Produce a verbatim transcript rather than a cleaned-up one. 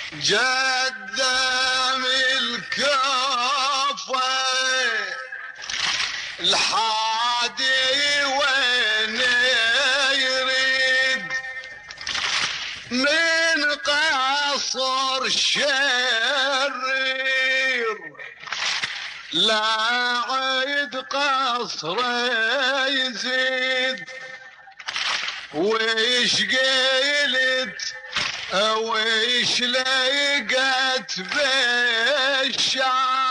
قدام الكوفة الحادي وين يريد من قصر شرير لا عيد قصر يزيد ويش قيلت ويش لقت بالشعر